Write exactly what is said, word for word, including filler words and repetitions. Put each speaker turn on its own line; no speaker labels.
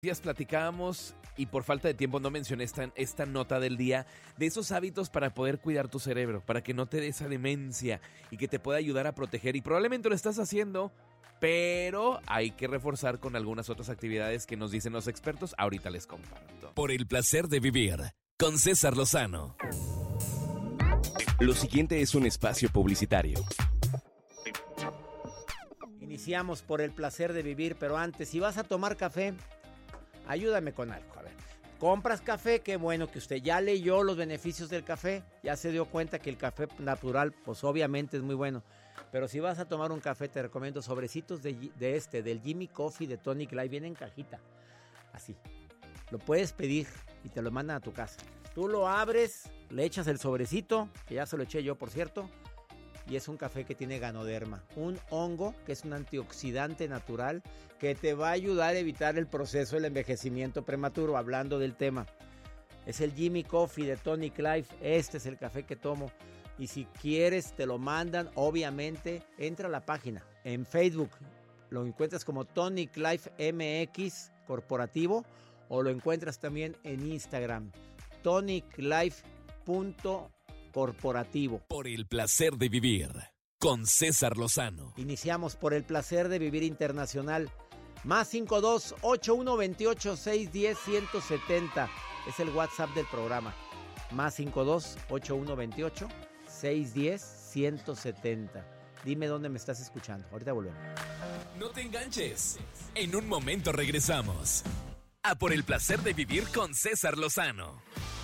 días platicábamos y por falta de tiempo no mencioné esta, esta nota del día de esos hábitos para poder cuidar tu cerebro, para que no te dé esa demencia y que te pueda ayudar a proteger. Y probablemente lo estás haciendo, pero hay que reforzar con algunas otras actividades que nos dicen los expertos. Ahorita les comparto.
Por el placer de vivir con César Lozano. Lo siguiente es un espacio publicitario.
Iniciamos por el placer de vivir, pero antes, si vas a tomar café, ayúdame con algo. A ver, compras café, qué bueno que usted ya leyó los beneficios del café, ya se dio cuenta que el café natural, pues obviamente es muy bueno. Pero si vas a tomar un café, te recomiendo sobrecitos de, de este, del Jimmy Coffee de Tonic Life, viene en cajita, así. Lo puedes pedir y te lo mandan a tu casa. Tú lo abres, le echas el sobrecito, que ya se lo eché yo, por cierto, y es un café que tiene ganoderma, un hongo que es un antioxidante natural que te va a ayudar a evitar el proceso del envejecimiento prematuro, hablando del tema. Es el Jimmy Coffee de Tonic Life, este es el café que tomo. Y si quieres, te lo mandan, obviamente, entra a la página. En Facebook lo encuentras como Tonic Life M X Corporativo o lo encuentras también en Instagram, tonic life punto corporativo.
Por el placer de vivir con César Lozano.
Iniciamos por el placer de vivir internacional. Más cinco dos ocho uno veintiocho seiscientos diez ciento setenta es el WhatsApp del programa. Más cinco dos ocho uno veintiocho seiscientos diez ciento setenta. Dime dónde me estás escuchando. Ahorita volvemos.
No te enganches. En un momento regresamos a Por el placer de vivir con César Lozano.